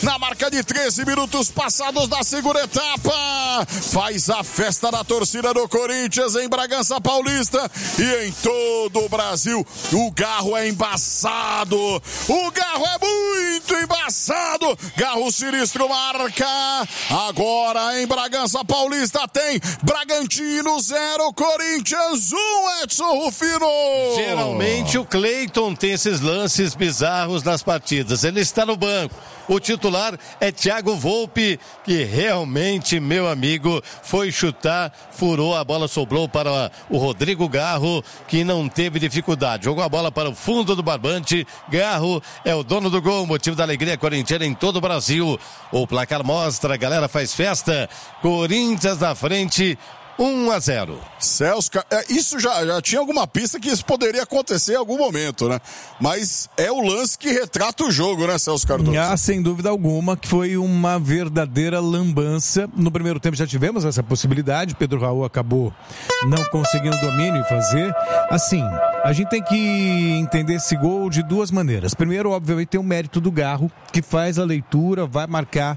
Na marca de 13 minutos passados da segunda etapa, faz a festa da torcida do Corinthians em Bragança Paulista e em todo o Brasil. O Garro é embaçado, o Garro é muito embaçado. Garro Sinistro marca. Agora em Bragança Paulista tem Bragantino 0, Corinthians 1, Edson Rufino. Geralmente o Cleiton tem esses lances bizarros nas partidas, ele está no banco. O titular é Thiago Volpi, que realmente, meu amigo, foi chutar, furou, a bola sobrou para o Rodrigo Garro, que não teve dificuldade. Jogou a bola para o fundo do barbante. Garro é o dono do gol, motivo da alegria corintiana em todo o Brasil. O placar mostra, a galera faz festa. Corinthians na frente, 1-0. Celso, isso já tinha alguma pista que isso poderia acontecer em algum momento, né? Mas é o lance que retrata o jogo, né, Celso Cardoso? Sem dúvida alguma, que foi uma verdadeira lambança. No primeiro tempo já tivemos essa possibilidade, Pedro Raul acabou não conseguindo domínio e fazer. Assim, a gente tem que entender esse gol de duas maneiras. Primeiro, obviamente, tem o mérito do Garro, que faz a leitura, vai marcar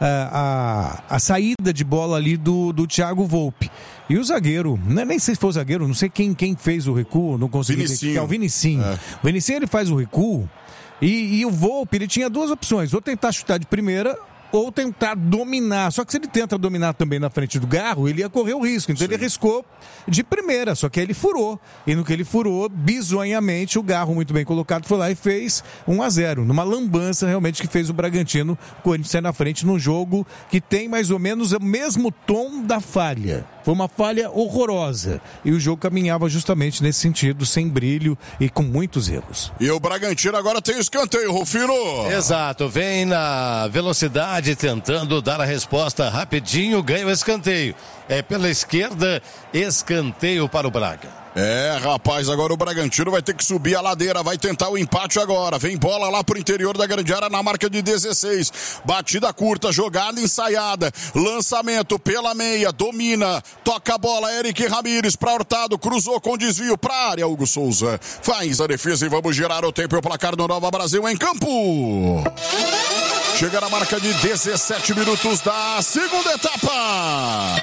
a saída de bola ali do Thiago Volpi. E o zagueiro, nem sei se foi o zagueiro, não sei quem fez o recuo, não consegui identificar. O Vinicinho. O Vinicinho, ele faz o recuo e o Volpi, ele tinha duas opções, ou tentar chutar de primeira ou tentar dominar. Só que se ele tenta dominar também na frente do Garro, ele ia correr o risco. Então ele arriscou de primeira, só que aí ele furou. E no que ele furou, bizonhamente, o Garro, muito bem colocado, foi lá e fez 1-0. Numa lambança, realmente, que fez o Bragantino, o Corinthians sair na frente num jogo que tem mais ou menos o mesmo tom da falha. Foi uma falha horrorosa. E o jogo caminhava justamente nesse sentido, sem brilho e com muitos erros. E o Bragantino agora tem o escanteio, Rufino. Exato, vem na velocidade tentando dar a resposta rapidinho, ganha o escanteio. É pela esquerda, escanteio para o Braga. Rapaz, agora o Bragantino vai ter que subir a ladeira, vai tentar o empate agora. Vem bola lá pro interior da grande área na marca de 16. Batida curta, jogada ensaiada. Lançamento pela meia, domina. Toca a bola, Eric Ramírez pra Hurtado, cruzou com desvio pra área. Hugo Souza faz a defesa e vamos girar o tempo e o placar do Nova Brasil em campo. Chega na marca de 17 minutos da segunda etapa.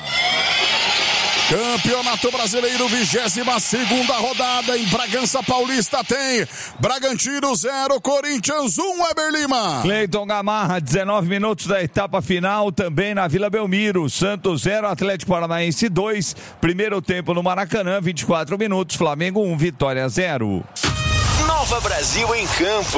Campeonato Brasileiro, 22ª rodada em Bragança Paulista tem Bragantino 0, Corinthians 1, Weber Lima. Cleiton Gamarra, 19 minutos da etapa final, também na Vila Belmiro. Santos 0, Atlético Paranaense 2. Primeiro tempo no Maracanã, 24 minutos, Flamengo 1, Vitória 0. Nova Brasil em campo.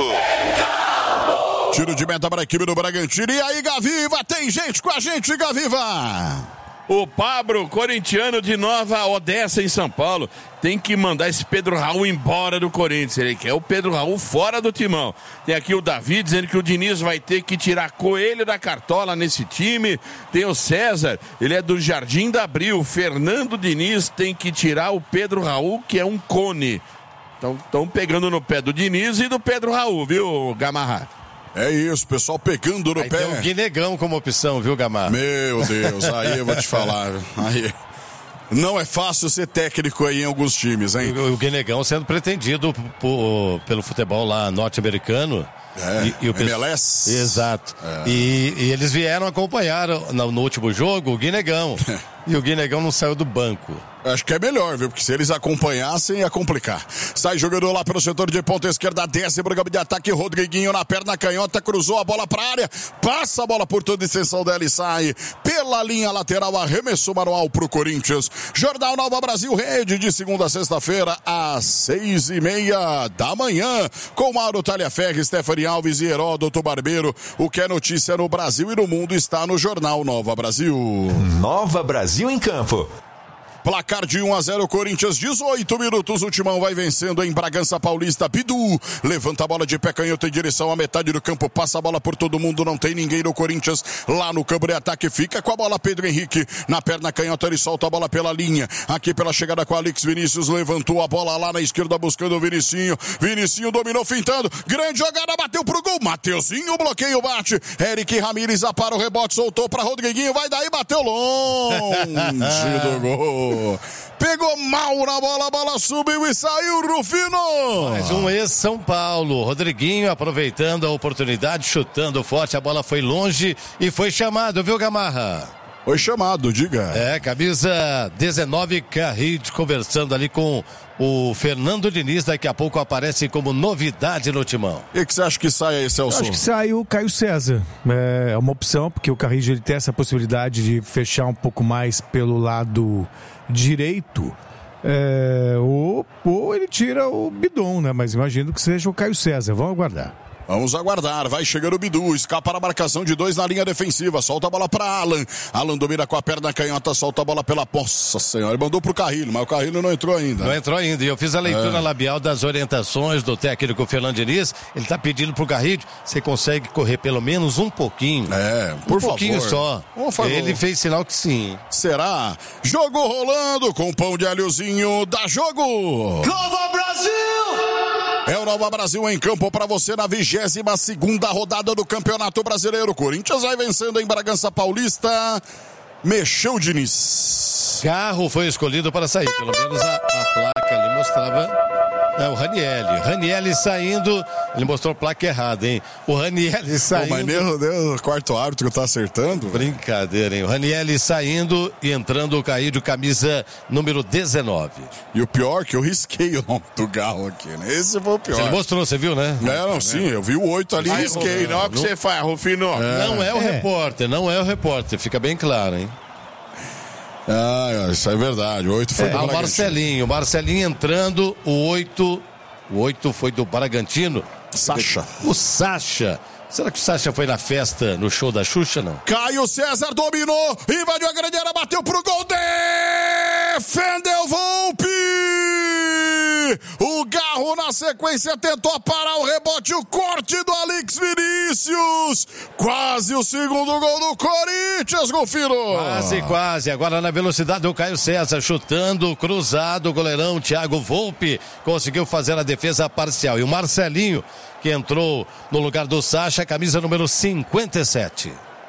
Tiro de meta para a equipe do Bragantino. E aí, Gaviva, tem gente com a gente, Gaviva. O Pablo, corintiano de Nova Odessa, em São Paulo, tem que mandar esse Pedro Raul embora do Corinthians. Ele quer o Pedro Raul fora do timão. Tem aqui o Davi dizendo que o Diniz vai ter que tirar Coelho da cartola nesse time. Tem o César, ele é do Jardim da Abril. Fernando Diniz tem que tirar o Pedro Raul, que é um cone. Então, estão pegando no pé do Diniz e do Pedro Raul, viu, Gamarra? É isso, pessoal pegando no pé. Tem o Guinegão como opção, viu, Gamarra? Meu Deus, aí eu vou te falar. Aí não é fácil ser técnico aí em alguns times, hein? O Guinegão sendo pretendido pelo futebol lá norte-americano. E o MLS. Exato. E eles vieram acompanhar no último jogo o Guinegão. E o Guinegão não saiu do banco. Acho que é melhor, viu? Porque se eles acompanhassem, ia complicar. Sai jogador lá pelo setor de ponta esquerda, desce pro campo de ataque, Rodriguinho na perna canhota, cruzou a bola pra área, passa a bola por toda a extensão dela e sai pela linha lateral, arremesso manual pro Corinthians. Jornal Nova Brasil, rede de segunda a sexta-feira, às 6:30 da manhã, com Mauro Talhaferri, Stephanie Alves e Heródoto Barbeiro. O que é notícia no Brasil e no mundo está no Jornal Nova Brasil. Nova Brasil em campo. Placar de 1-0, Corinthians, 18 minutos, o Timão vai vencendo em Bragança Paulista. Bidu levanta a bola de pé canhoto em direção à metade do campo, passa a bola por todo mundo, não tem ninguém no Corinthians lá no campo de ataque, fica com a bola Pedro Henrique, na perna canhota ele solta a bola pela linha, aqui pela chegada com Alex Vinícius, levantou a bola lá na esquerda buscando o Vinicinho dominou fintando, grande jogada, bateu pro gol, Mateuzinho, bloqueio, bate, Eric Ramírez apara o rebote, soltou pra Rodriguinho, vai daí, bateu longe do gol. Pegou mal na bola, a bola subiu e saiu, Rufino. Mais um ex-São Paulo. Rodriguinho aproveitando a oportunidade, chutando forte, a bola foi longe e foi chamado, viu, Gamarra? Foi chamado, diga. Camisa 19, Carrilho, conversando ali com o Fernando Diniz, daqui a pouco aparece como novidade no timão. E que você acha que sai aí, Celso? Eu acho que sai o Caio César. É uma opção, porque o Carrillo ele tem essa possibilidade de fechar um pouco mais pelo lado direito. Ou ele tira o Bidon, né? Mas imagino que seja o Caio César. Vamos aguardar. Vamos aguardar, vai chegando o Bidu, escapa na marcação de 2 na linha defensiva, solta a bola para Alan. Alan domina com a perna canhota, solta a bola pela... Nossa senhora, ele mandou pro Carrilho, mas o Carrilho não entrou ainda. Não entrou ainda, e eu fiz a leitura labial das orientações do técnico Fernando Diniz, ele tá pedindo pro Carrilho, você consegue correr pelo menos um pouquinho. Por favor. Um pouquinho só. Por favor. Ele fez sinal que sim. Será? Jogo rolando com o pão de alhozinho, dá jogo! Nova Brasil! É o Nova Brasil em campo para você na 22ª rodada do Campeonato Brasileiro. Corinthians vai vencendo em Bragança Paulista. Mexeu o Diniz. Carro foi escolhido para sair, pelo menos a placa ali mostrava o Ranielli. Ranielli saindo, ele mostrou a placa errada, hein? O Ranielli saindo. Mas meu Deus, o quarto árbitro tá acertando. Brincadeira, hein? O Ranielli saindo e entrando o Caído, camisa número 19. E o pior é que eu risquei o nome do Galo aqui, né? Esse foi o pior. Você mostrou, você viu, né? Sim, eu vi o 8 ali e risquei. Não é o que você faz, Rufino. Não é o repórter, não é o repórter, fica bem claro, hein? Isso é verdade. O 8 foi do Bragantino. O Marcelinho entrando, o 8 foi do Bragantino. Sacha. O Sacha. Será que o Sacha foi na festa, no show da Xuxa, não? Caio César dominou, invadiu a grande área, bateu pro gol, defendeu Volpi! O Garro na sequência tentou parar o rebote, o corte do Alex Vinícius! Quase o segundo gol do Corinthians, Golfino! Quase. Agora na velocidade do Caio César, chutando, cruzado, o goleirão Thiago Volpi conseguiu fazer a defesa parcial. E o Marcelinho, que entrou no lugar do Sacha, camisa número 57.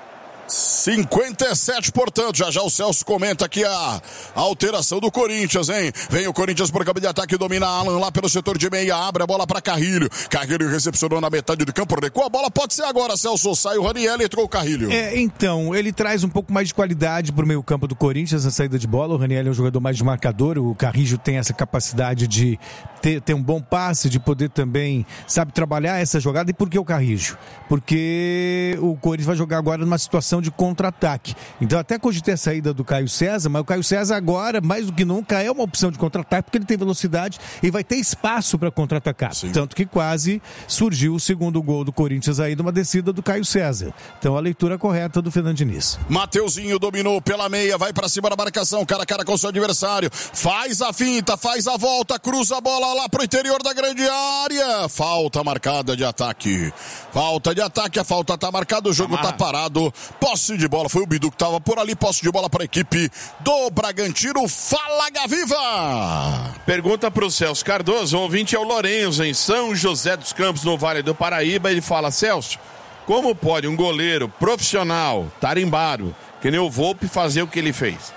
57, portanto, já o Celso comenta aqui a alteração do Corinthians, hein? Vem o Corinthians por campo de ataque, domina Alan lá pelo setor de meia, abre a bola para Carrilho. Carrilho recepcionou na metade do campo, recuou a bola, pode ser agora, Celso, sai o Raniel e entrou o Carrilho. Então, ele traz um pouco mais de qualidade pro meio campo do Corinthians na saída de bola. O Raniel é um jogador mais de marcador, o Carrillo tem essa capacidade de ter um bom passe, de poder também, sabe, trabalhar essa jogada. E por que o Carrillo? Porque o Corinthians vai jogar agora numa situação de contra-ataque. Então até cogitei a saída do Caio César, mas o Caio César agora, mais do que nunca, é uma opção de contra-ataque, porque ele tem velocidade e vai ter espaço para contra-atacar. Sim. Tanto que quase surgiu o segundo gol do Corinthians aí numa descida do Caio César. Então a leitura correta do Fernando Diniz. Mateuzinho dominou pela meia, vai para cima da marcação, cara a cara com o seu adversário, faz a finta, faz a volta, cruza a bola lá pro interior da grande área. Falta marcada de ataque. Falta de ataque, a falta tá marcada, o jogo tá parado. Posse de bola, foi o Bidu que tava por ali, posse de bola para a equipe do Bragantino. Fala, Gaviva! Pergunta pro Celso Cardoso, o ouvinte é o Lourenço, em São José dos Campos, no Vale do Paraíba. Ele fala: Celso, como pode um goleiro profissional, tarimbado, que nem o Volpi, fazer o que ele fez?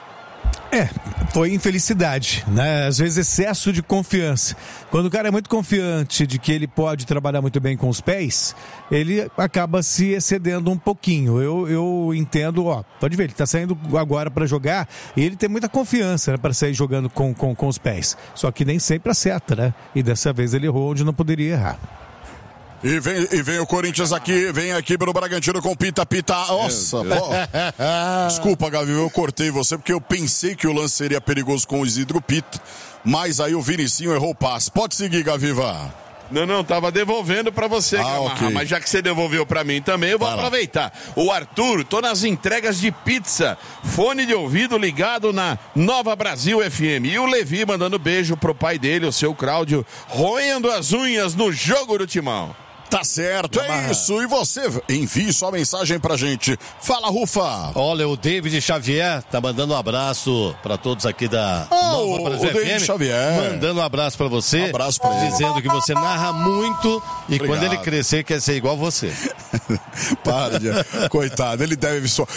Foi infelicidade, né? Às vezes excesso de confiança. Quando o cara é muito confiante de que ele pode trabalhar muito bem com os pés, ele acaba se excedendo um pouquinho. Eu entendo, pode ver, ele tá saindo agora para jogar e ele tem muita confiança, né, para sair jogando com os pés. Só que nem sempre acerta, né? E dessa vez ele errou onde não poderia errar. E vem o Corinthians aqui, vem aqui pelo Bragantino com Pita. Nossa, desculpa, Gavi, eu cortei você porque eu pensei que o lance seria perigoso com o Isidro Pita, mas aí o Vinicinho errou o passe. Pode seguir, Gaviva. Não, tava devolvendo pra você, Gamarra, okay. Mas já que você devolveu pra mim também, eu vou aproveitar. O Arthur, tô nas entregas de pizza, fone de ouvido ligado na Nova Brasil FM. E o Levi mandando beijo pro pai dele, o seu Cláudio, roendo as unhas no jogo do Timão. Tá certo, é isso. E você, envie sua mensagem pra gente. Fala, Rufa. Olha, o David Xavier tá mandando um abraço pra todos aqui da Nova Brasil FM. David Xavier. Mandando um abraço pra você. Um abraço pra ele. Dizendo que você narra muito e Obrigado. Quando ele crescer quer ser igual você. Para de... Coitado, ele deve só... Grande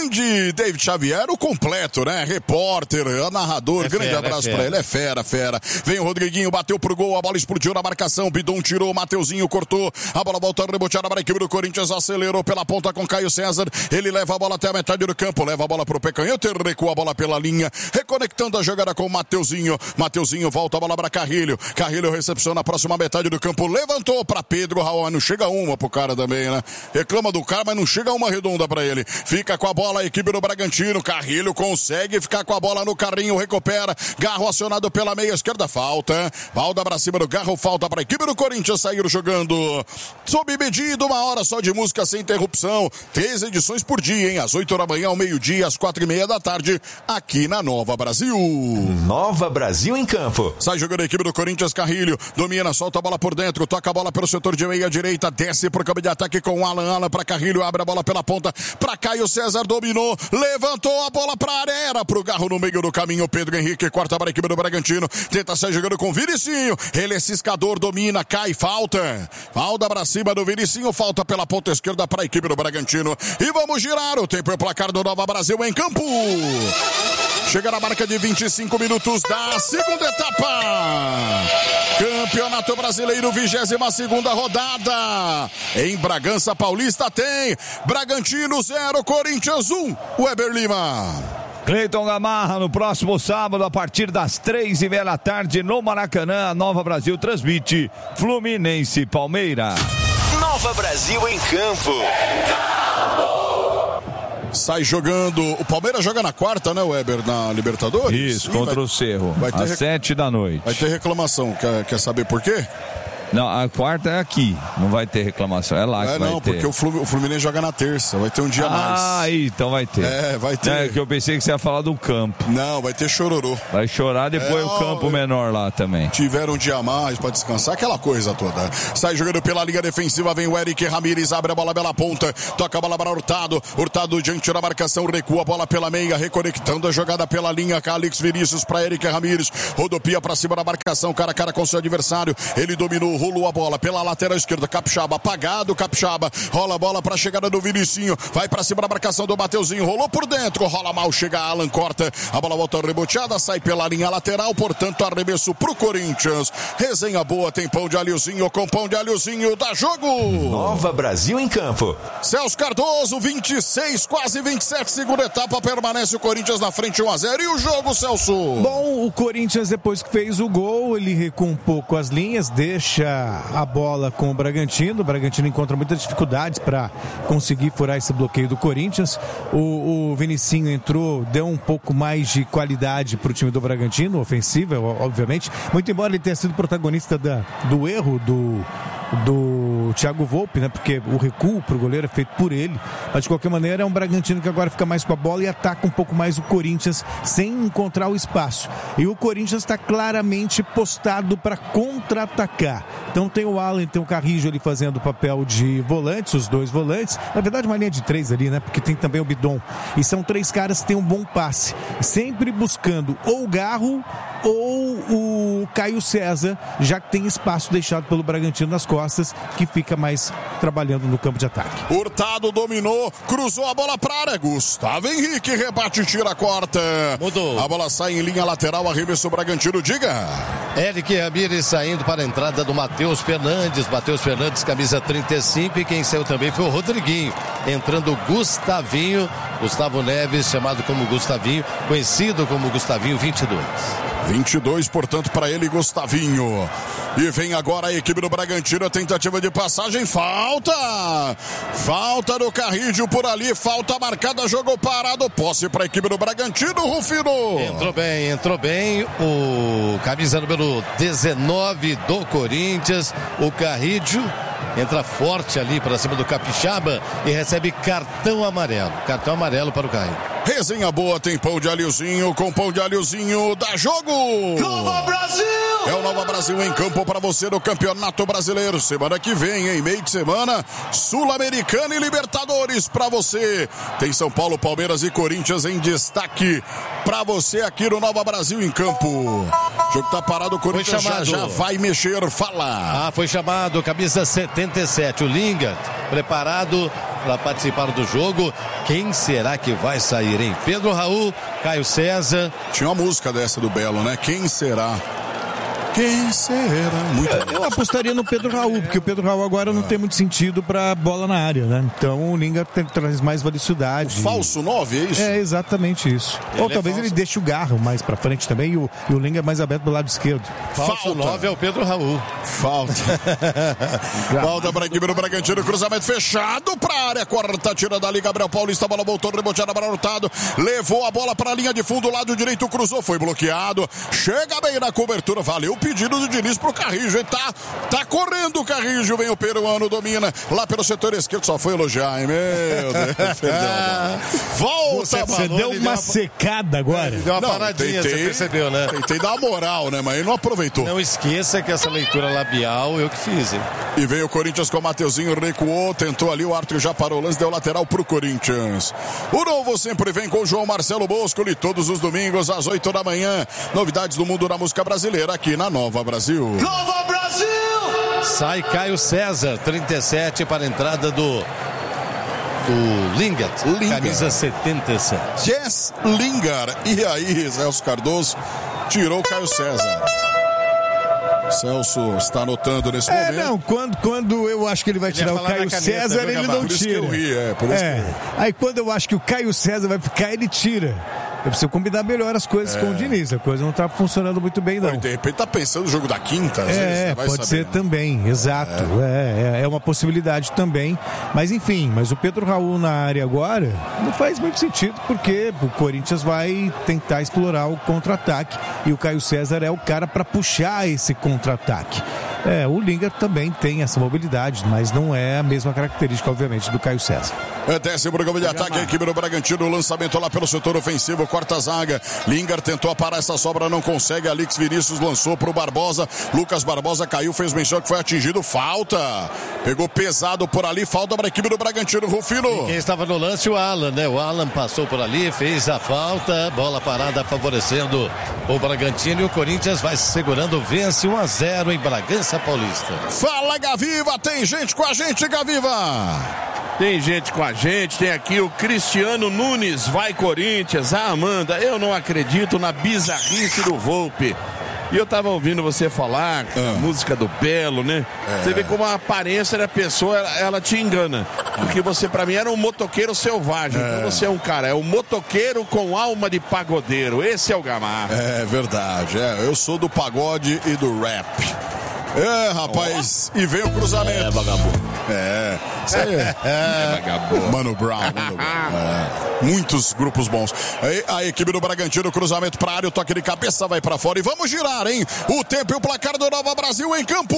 grande David Xavier, o completo, né? Repórter, narrador, grande abraço pra ele, é fera. Vem o Rodriguinho, bateu pro gol, a bola explodiu na marcação, Bidon tirou, Mateuzinho cortou, a bola volta reboteada para a equipe do Corinthians, acelerou pela ponta com Caio César, ele leva a bola até a metade do campo, leva a bola pro pé canhoto, recua a bola pela linha, reconectando a jogada com o Mateuzinho, volta a bola para Carrilho recepciona a próxima metade do campo, levantou para Pedro Raul, não chega uma pro cara também, né? Reclama do cara, mas não chega uma redonda para ele, fica com a bola a equipe do Bragantino, Carrilho consegue ficar com a bola no carrinho, recupera, Garro acionado pela meia esquerda, falta pra cima do Garro, falta para a equipe do Corinthians sair jogando sob medida, 1 hora só de música sem interrupção, 3 edições por dia, hein? Às 8 da manhã, ao meio-dia, às 4:30 da tarde, aqui na Nova Brasil. Nova Brasil em campo. Sai jogando a equipe do Corinthians, Carrilho, domina, solta a bola por dentro, toca a bola pelo setor de meia direita, desce pro campo de ataque com Alan para Carrilho, abre a bola pela ponta, para Caio César, dominou, levantou a bola pra área, era pro Garro no meio do caminho, Pedro Henrique corta para a equipe do Bragantino, tenta sair jogando com o Vinicinho, ele é ciscador, domina, cai, falta pra cima do Vinicinho, falta pela ponta esquerda para a equipe do Bragantino, e vamos girar o tempo e o placar do Nova Brasil em campo. Chega na marca de 25 minutos da segunda etapa. Campeonato Brasileiro, 22ª rodada. Em Bragança Paulista tem Bragantino 0, Corinthians 1. Weber Lima. Cleiton Gamarra, no próximo sábado, a partir das 3:30 da tarde, no Maracanã, a Nova Brasil transmite Fluminense Palmeiras. Nova Brasil em campo. Sai jogando, o Palmeiras joga na quarta, né, Weber, na Libertadores? Isso, contra o Cerro, às 7 da noite. Vai ter reclamação, quer saber por quê? Não, a quarta é aqui, não vai ter reclamação, é lá que vai ter. Não, porque o Fluminense joga na terça, vai ter um dia mais. Ah, então vai ter. Vai ter. É que eu pensei que você ia falar do campo. Não, vai ter chororô. Vai chorar depois o campo menor lá também. Tiveram um dia a mais pra descansar, aquela coisa toda. Sai jogando pela linha defensiva, vem o Eric Ramírez, abre a bola pela ponta, toca a bola para Hurtado diante da marcação, recua a bola pela meia, reconectando a jogada pela linha, Calix Vinícius para Eric Ramírez, rodopia pra cima da marcação, cara a cara com seu adversário, ele dominou, rolou a bola pela lateral esquerda, Capixaba apagado, Capixaba rola a bola pra chegada do Vinicinho, vai pra cima da marcação do Mateuzinho, rolou por dentro, rola mal, chega Alan, corta, a bola volta reboteada, sai pela linha lateral, portanto arremesso pro Corinthians. Resenha boa, tem pão de alhozinho, com pão de alhozinho, dá jogo. Nova Brasil em campo. Celso Cardoso, 26, quase 27, segunda etapa, permanece o Corinthians na frente, 1-0. E o jogo, Celso? Bom, o Corinthians, depois que fez o gol, ele recua um pouco as linhas, deixa a bola com o Bragantino encontra muitas dificuldades para conseguir furar esse bloqueio do Corinthians. O Vinicinho entrou, deu um pouco mais de qualidade para o time do Bragantino, ofensiva, obviamente, muito embora ele tenha sido protagonista do erro do Thiago Volpe, né? Porque o recuo pro goleiro é feito por ele, mas de qualquer maneira é um Bragantino que agora fica mais com a bola e ataca um pouco mais o Corinthians sem encontrar o espaço, e o Corinthians está claramente postado para contra-atacar. Então tem o Alan, tem o Carrillo ali fazendo o papel de volantes, os dois volantes, na verdade uma linha de 3 ali, né? Porque tem também o Bidon, e são 3 caras que têm um bom passe, sempre buscando ou o Garro ou o Caio César, já que tem espaço deixado pelo Bragantino nas costas, que fica mais trabalhando no campo de ataque. Hurtado dominou, cruzou a bola para a área, Gustavo Henrique rebate, tira, corta. Mudou. A bola sai em linha lateral, arremesso Bragantino, diga. Eric Ramírez saindo para a entrada do Matheus Fernandes, camisa 35, e quem saiu também foi o Rodriguinho, entrando o Gustavinho, Gustavo Neves, chamado como Gustavinho, conhecido como Gustavinho 22, portanto, para ele, Gustavinho. E vem agora a equipe do Bragantino, a tentativa de passagem, falta do Carrillo por ali, falta marcada, jogo parado, posse para a equipe do Bragantino, Rufino. Entrou bem o camisa número 19 do Corinthians, o Carrillo. Entra forte ali para cima do Capixaba e recebe cartão amarelo para o Carrillo. Resenha boa, tem pão de alhozinho, com pão de alhozinho, dá jogo! Nova Brasil! É o Nova Brasil em campo para você no Campeonato Brasileiro. Semana que vem, em meio de semana, Sul-Americana e Libertadores para você. Tem São Paulo, Palmeiras e Corinthians em destaque para você aqui no Nova Brasil em campo. O jogo tá parado, o Corinthians já vai mexer, fala. Foi chamado, camisa 77, o Lingard, preparado para participar do jogo. Quem será que vai sair, hein? Pedro Raul, Caio César. Tinha uma música dessa do Belo, né? Quem será? Quem será? Eu apostaria no Pedro Raul, porque o Pedro Raul agora não tem muito sentido pra bola na área, né? Então o Linga traz mais velocidade. Falso 9, é isso? É exatamente isso. Ou talvez ele deixe o Garro mais pra frente também e o Linga é mais aberto do lado esquerdo. Falso 9 é o Pedro Raul. Falta pra equipe do Bragantino, cruzamento fechado pra área, quarta tira dali, Gabriel Paulista, a bola voltou, reboteada para Hurtado, levou a bola pra linha de fundo, lado direito, cruzou, foi bloqueado, chega bem na cobertura, valeu o pedido do Diniz pro Carrijo, hein? Tá correndo o Carrijo, vem o peruano, domina lá pelo setor esquerdo, só foi elogiar, hein? Meu Deus, volta, você deu uma secada agora. Deu uma paradinha, você percebeu, né? Tentei dar moral, né? Mas ele não aproveitou. Não esqueça que essa leitura labial eu que fiz, hein? E veio o Corinthians com o Mateuzinho, recuou, tentou ali, o árbitro já parou o lance, deu lateral pro Corinthians. O Novo sempre vem com o João Marcelo Boscoli, todos os domingos às 8 da manhã. Novidades do mundo da música brasileira aqui na Nova Brasil. Nova Brasil! Sai Caio César, 37 para a entrada do Lingard, camisa 77. Jess Lingard. E aí, Celso Cardoso tirou o Caio César. Celso está anotando nesse momento. Não, quando eu acho que ele vai tirar o Caio César, ele não tira. Aí quando eu acho que o Caio César vai ficar, ele tira. Eu preciso combinar melhor as coisas com o Diniz. A coisa não está funcionando muito bem, não. De repente tá pensando no jogo da quinta, às vezes, vai pode saber, ser também, exato. É uma possibilidade também. Mas enfim, o Pedro Raul na área agora não faz muito sentido, porque o Corinthians vai tentar explorar o contra-ataque e o Caio César é o cara para puxar esse contra-ataque. O Lingard também tem essa mobilidade, mas não é a mesma característica, obviamente, do Caio César. Desce o programa de ataque, a equipe do Bragantino, lançamento lá pelo setor ofensivo, corta a zaga. Lingard tentou aparar essa sobra, não consegue. Alix Vinícius lançou pro Barbosa. Lucas Barbosa caiu, fez menção que foi atingido. Falta. Pegou pesado por ali, falta para a equipe do Bragantino, Rufino. E quem estava no lance, o Alan, né? O Alan passou por ali, fez a falta, bola parada favorecendo o Bragantino e o Corinthians vai se segurando, vence 1-0 em Bragança Paulista. Fala, Gaviva, tem gente com a gente, Gaviva. Tem gente com a gente, tem aqui o Cristiano Nunes, vai Corinthians. Amanda, eu não acredito na bizarrice do Volpe. E eu tava ouvindo você falar, a música do Belo, né? Você vê como a aparência da pessoa, ela te engana. Porque você, pra mim, era um motoqueiro selvagem. Então você é um cara, é um motoqueiro com alma de pagodeiro. Esse é o Gamarra. É verdade, eu sou do pagode e do rap. Rapaz, e vem o cruzamento. Vagabundo. Isso aí Vagabundo. Mano Brown. Muitos grupos bons. A equipe do Bragantino, cruzamento pra área, o toque de cabeça vai pra fora e vamos girar, hein? O tempo e o placar do Nova Brasil em campo.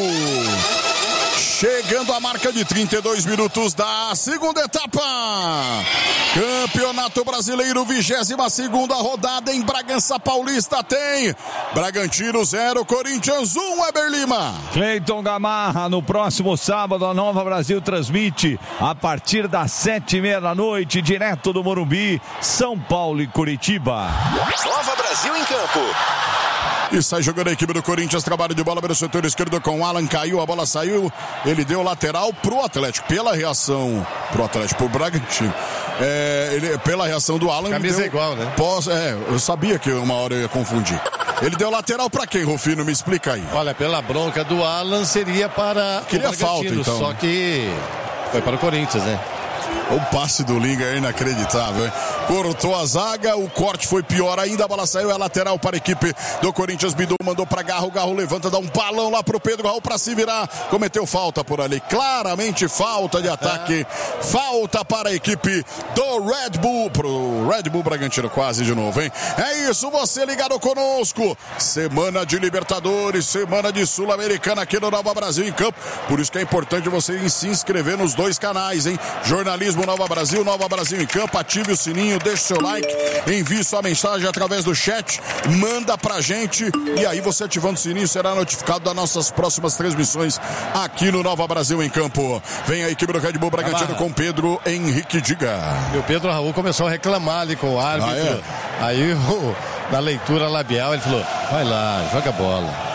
Chegando a marca de 32 minutos da segunda etapa. Campeonato Brasileiro, 22ª rodada em Bragança Paulista tem Bragantino 0, Corinthians 1, Weber Lima. Cleiton Gamarra, no próximo sábado a Nova Brasil transmite a partir das 7h30 da noite, direto do Morumbi, São Paulo e Curitiba. Nova Brasil em campo. E sai jogando a equipe do Corinthians, trabalho de bola pelo setor esquerdo com o Alan, caiu, a bola saiu, ele deu lateral pro Atlético, pela reação, pro Bragantino, pela reação do Alan. Camisa deu, igual, né? Eu sabia que uma hora eu ia confundir. Ele deu lateral pra quem, Rufino? Me explica aí. Olha, pela bronca do Alan seria para Queria o Bragantino, falta, então. Só que foi para o Corinthians, né? O passe do Linga é inacreditável, hein? Cortou a zaga, o corte foi pior ainda, a bola saiu, é lateral para a equipe do Corinthians. Bidu mandou para Garro, o Garro levanta, dá um balão lá pro Pedro Raul para se virar, cometeu falta por ali, claramente falta de ataque, falta para a equipe do Red Bull, pro Red Bull Bragantino quase de novo, hein? É isso, você ligado conosco, semana de Libertadores, semana de Sul-Americana aqui no Nova Brasil em campo, por isso que é importante você se inscrever nos dois canais, hein? Jornalismo Nova Brasil em campo, ative o sininho, deixe seu like, envie sua mensagem através do chat, manda pra gente e aí você ativando o sininho será notificado das nossas próximas transmissões aqui no Nova Brasil em campo. Vem a equipe do Red Bull Bragantino com Pedro Henrique, diga. E o Pedro Raul começou a reclamar ali com o árbitro. Aí na leitura labial ele falou, vai lá, joga a bola.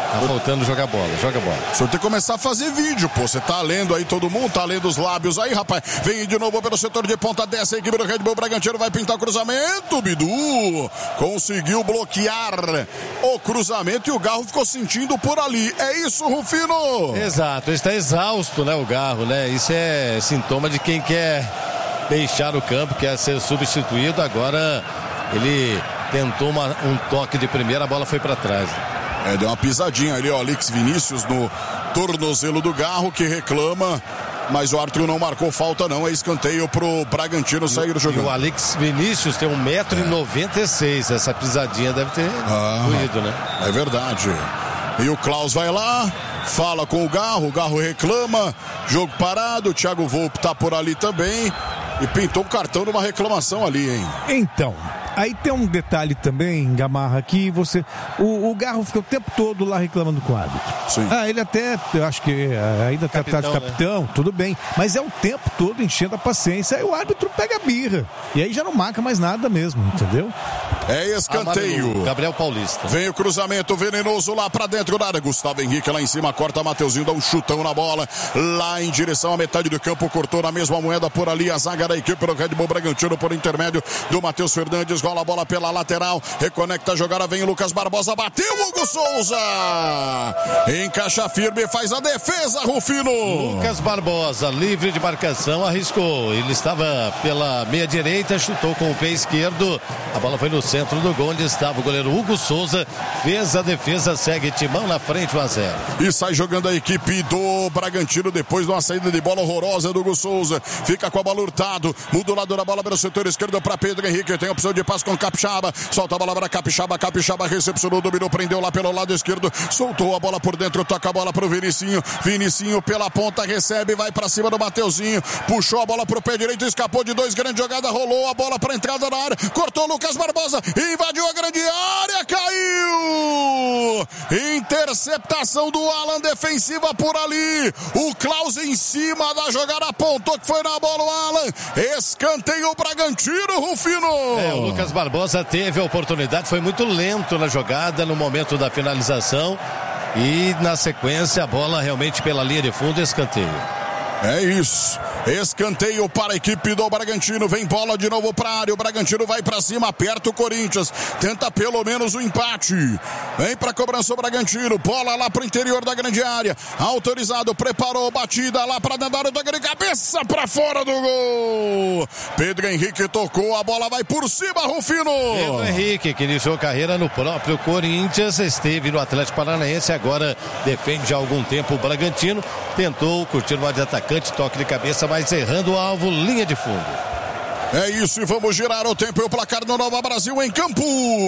Tá faltando joga bola. O senhor tem que começar a fazer vídeo, pô. Você tá lendo aí todo mundo, tá lendo os lábios aí, rapaz. Vem de novo pelo setor de ponta dessa, a equipe do Red Bull Bragantino vai pintar o cruzamento. Bidu conseguiu bloquear o cruzamento e o Garro ficou sentindo por ali. É isso, Rufino? Exato, está exausto, né, o Garro, né? Isso é sintoma de quem quer deixar o campo, quer ser substituído. Agora ele tentou um toque de primeira, a bola foi para trás. Deu uma pisadinha ali, ó, Alex Vinícius no tornozelo do Garro, que reclama, mas o árbitro não marcou falta não, é escanteio pro Bragantino sair jogando. E o Alex Vinícius tem 1,96 m, essa pisadinha deve ter doído, né? É verdade. E o Klaus vai lá, fala com o Garro reclama, jogo parado, o Thiago Volpe tá por ali também e pintou um cartão numa reclamação ali, hein? Então, aí tem um detalhe também, Gamarra, que o Garro fica o tempo todo lá reclamando com o árbitro. Sim. Ele até, eu acho que ainda tá de capitão, né? Tudo bem. Mas é o tempo todo enchendo a paciência. Aí o árbitro pega a birra. E aí já não marca mais nada mesmo, entendeu? É escanteio. Gabriel Paulista. Vem o cruzamento venenoso lá pra dentro da área. Gustavo Henrique lá em cima, corta Mateuzinho, dá um chutão na bola. Lá em direção à metade do campo, cortou na mesma moeda por ali a zaga da equipe do Red Bull Bragantino por intermédio do Matheus Fernandes. Rola a bola pela lateral, reconecta a jogada, vem o Lucas Barbosa, bateu o Hugo Souza. Encaixa firme, faz a defesa, Rufino. Lucas Barbosa, livre de marcação, arriscou. Ele estava pela meia direita, chutou com o pé esquerdo. A bola foi no centro do gol, onde estava o goleiro Hugo Souza. Fez a defesa, segue Timão na frente, 1-0. E sai jogando a equipe do Bragantino depois de uma saída de bola horrorosa do Hugo Souza. Fica com a bola Hurtado, muda o lado da bola pelo setor esquerdo para Pedro Henrique. Tem opção de passe com Capixaba. Solta a bola para Capixaba. Capixaba recepcionou, dominou, prendeu lá pelo lado esquerdo. Soltou a bola por dentro, toca a bola pro Vinicinho. Vinicinho pela ponta, recebe, vai para cima do Mateuzinho. Puxou a bola pro pé direito, escapou de dois, grande jogada, rolou a bola para entrada na área. Cortou Lucas Barbosa, invadiu a grande área, caiu! Interceptação do Alan, defensiva por ali. O Klaus em cima da jogada, apontou que foi na bola o Alan. Escanteio o Bragantino, Rufino. O Lucas Barbosa teve a oportunidade, foi muito lento na jogada no momento da finalização e na sequência a bola realmente pela linha de fundo, escanteio. É isso. Escanteio para a equipe do Bragantino. Vem bola de novo para a área. O Bragantino vai para cima, aperta o Corinthians. Tenta pelo menos o empate. Vem para a cobrança o Bragantino. Bola lá para o interior da grande área. Autorizado, preparou, batida lá para dentro da área. De cabeça para fora do gol. Pedro Henrique tocou, a bola vai por cima, Rufino. Pedro Henrique, que iniciou carreira no próprio Corinthians, esteve no Atlético Paranaense, agora defende já há algum tempo o Bragantino. Tentou curtir o de atacante, toque de cabeça, mas errando o alvo, linha de fundo. É isso, e vamos girar o tempo e o placar do Nova Brasil em campo.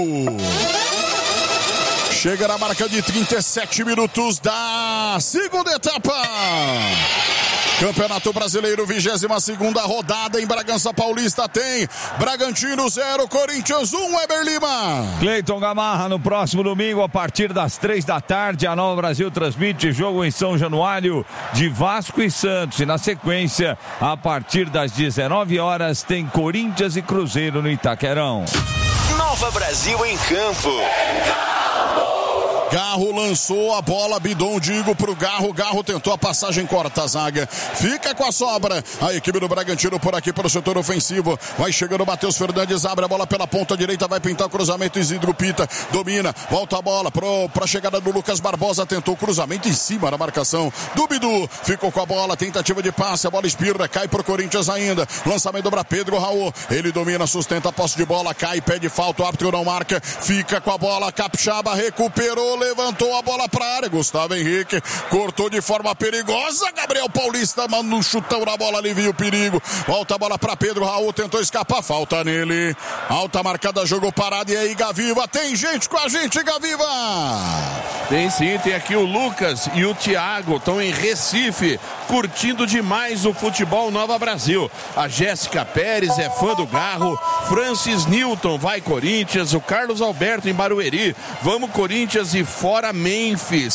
Chega na marca de 37 minutos da segunda etapa. Campeonato Brasileiro, 22ª rodada em Bragança Paulista. Tem Bragantino 0, Corinthians 1, Eber Lima. Cleiton Gamarra, no próximo domingo, a partir das 3 da tarde, a Nova Brasil transmite jogo em São Januário de Vasco e Santos. E na sequência, a partir das 19 horas, tem Corinthians e Cruzeiro no Itaquerão. Nova Brasil em campo. Garro lançou a bola, Bidon, digo pro Garro. Garro tentou a passagem, corta a zaga. Fica com a sobra. A equipe do Bragantino por aqui pelo setor ofensivo. Vai chegando o Matheus Fernandes, abre a bola pela ponta direita, vai pintar o cruzamento. Isidro Pita domina, volta a bola pra chegada do Lucas Barbosa. Tentou o cruzamento em cima da marcação do Bidu. Ficou com a bola, tentativa de passe, a bola espirra, cai pro Corinthians ainda. Lançamento para Pedro Raul. Ele domina, sustenta a posse de bola, cai, pede falta, o árbitro não marca. Fica com a bola, Capixaba recuperou, levantou a bola para a área. Gustavo Henrique cortou de forma perigosa. Gabriel Paulista manda um chutão na bola, alivia o perigo. Volta a bola para Pedro Raul, tentou escapar, falta nele. Alta marcada, jogou parado. E aí, Gaviva, tem gente com a gente, Gaviva. Tem sim, tem aqui o Lucas e o Thiago, estão em Recife, curtindo demais o futebol Nova Brasil. A Jéssica Pérez é fã do Garro. Francis Newton, vai Corinthians. O Carlos Alberto em Barueri, vamos Corinthians e fora Memphis.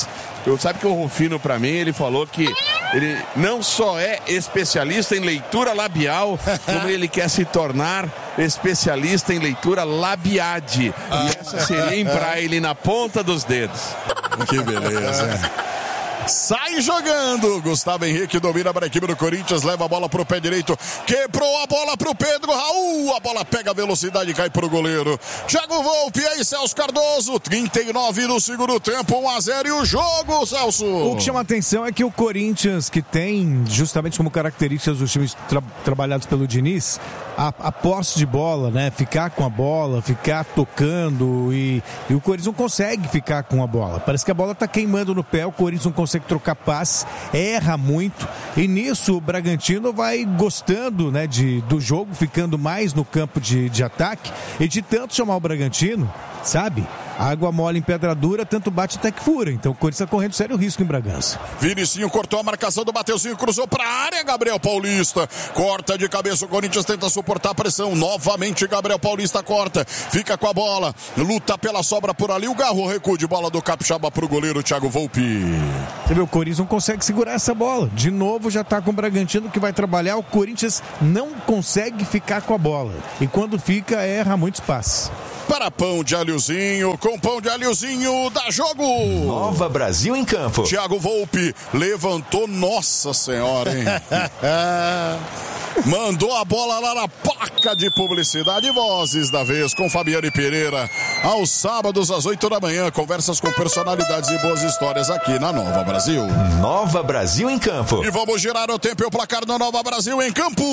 Sabe que o Rufino, pra mim, ele falou que ele não só é especialista em leitura labial, como ele quer se tornar especialista em leitura labiade. E essa seria em braille, na ponta dos dedos. Que beleza. Sai jogando, Gustavo Henrique domina para a equipe do Corinthians, leva a bola pro pé direito, quebrou a bola pro Pedro Raul, a bola pega a velocidade e cai pro goleiro Thiago Volpi, aí Celso Cardoso, 39 do segundo tempo, 1-0 e o jogo, Celso. O que chama a atenção é que o Corinthians, que tem justamente como características dos times trabalhados pelo Diniz, a posse de bola, né, ficar com a bola, ficar tocando e o Corinthians não consegue ficar com a bola, parece que a bola tá queimando no pé, o Corinthians não consegue trocar passe, erra muito e nisso o Bragantino vai gostando, né, do jogo, ficando mais no campo de ataque e de tanto chamar o Bragantino, sabe? Água mole em pedra dura, tanto bate até que fura. Então o Corinthians está correndo sério risco em Bragança. Vinicinho cortou a marcação do Mateuzinho, cruzou para a área, Gabriel Paulista corta de cabeça, o Corinthians tenta suportar a pressão, novamente Gabriel Paulista corta, fica com a bola, luta pela sobra por ali, o Garro, recuo de bola do Capixaba pro goleiro Thiago Volpi. Você vê, o Corinthians não consegue segurar essa bola, de novo já está com o Bragantino que vai trabalhar, o Corinthians não consegue ficar com a bola e quando fica erra muitos passes. Para pão de alhozinho, com pão de alhozinho, dá jogo! Nova Brasil em campo. Thiago Volpi levantou, nossa senhora, hein? Mandou a bola lá na placa de publicidade e vozes da vez com Fabiane Pereira. Aos sábados às 8 da manhã, conversas com personalidades e boas histórias aqui na Nova Brasil. Nova Brasil em campo. E vamos girar o tempo e o placar no Nova Brasil em campo.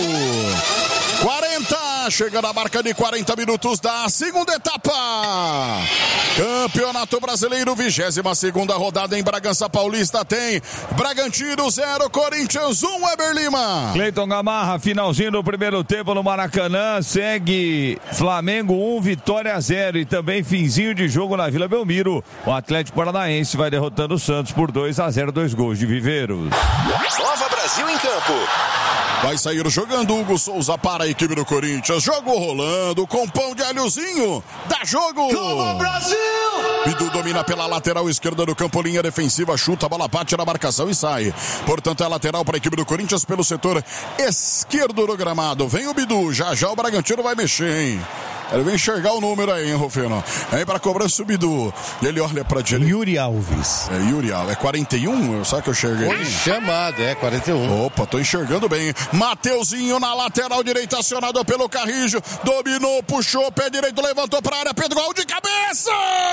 40, chega na marca de 40 minutos da segunda etapa. Campeonato Brasileiro, 22ª rodada em Bragança Paulista, tem Bragantino 0, Corinthians 1, Weber Lima. Cleiton Gamarra, finalzinho do primeiro tempo no Maracanã, segue Flamengo 1, Vitória 0 e também finzinho de jogo na Vila Belmiro. O Atlético Paranaense vai derrotando o Santos por 2-0, 2 gols de Viveiros. Nova Brasil em campo. Vai sair jogando Hugo Souza para a equipe do Corinthians. Jogo rolando com pão de alhozinho. Dá jogo! Nova Brasil! Bidu domina pela lateral esquerda do campo, linha defensiva, chuta, a bola bate na marcação e sai. Portanto, é lateral para a equipe do Corinthians pelo setor esquerdo do gramado. Vem o Bidu, já o Bragantino vai mexer, hein? Ele vem enxergar o número aí, hein, Rufino? Aí pra cobrança o Bidu. Ele olha pra direita. Yuri Alves. É Yuri Alves. É 41? Sabe que eu enxerguei? Foi chamado, 41. Opa, tô enxergando bem. Mateuzinho na lateral direita, acionado pelo Carrijo. Dominou, puxou, pé direito, levantou pra área. Pedro Raul de cabeça!